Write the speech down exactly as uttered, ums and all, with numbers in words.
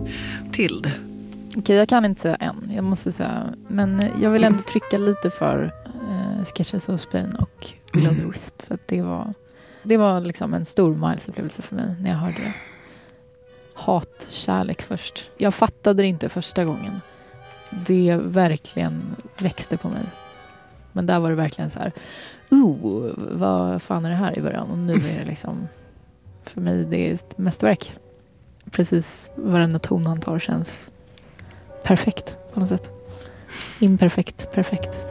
till det? Okej, jag kan inte säga än. Jag måste säga, men jag vill ändå trycka lite för uh, Sketches of Spain och Will of the Wisp. För att det var, det var liksom en stor milesupplevelse för mig när jag hörde det. Hat, kärlek först. Jag fattade det inte första gången. Det verkligen växte på mig. Men där var det verkligen så här, oh, vad fan är det här i början? Och nu är det liksom, för mig, det är ett mästerverk. Precis varenda ton han tar känns perfekt på något sätt. Imperfekt, perfekt.